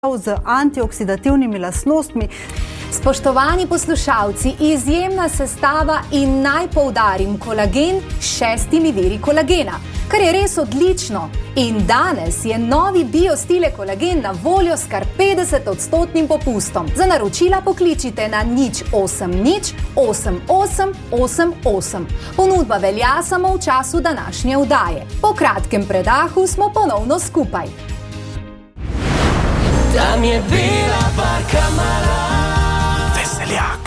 z antioksidativnimi lastnostmi. Spoštovani poslušalci, izjemna sestava in naj poudarim kolagen s 6 viri kolagena, kar je res odlično. In danes je novi Biostile kolagen na voljo s kar 50% popustom. Za naročila pokličite na 080 88 88. Ponudba velja samo v času današnje oddaje. Po kratkem predahu smo ponovno skupaj. Tam je bila barka mala, veseljak.